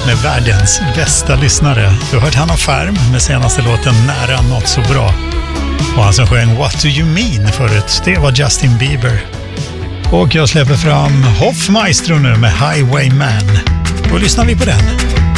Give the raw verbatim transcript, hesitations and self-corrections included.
med världens bästa lyssnare. Du har hört Hanna Färm med senaste låten Nära något så bra. Och han som sjöng What Do You Mean förut, det var Justin Bieber. Och jag släpper fram Hoffmaestro nu med Highwayman. Då lyssnar vi på den.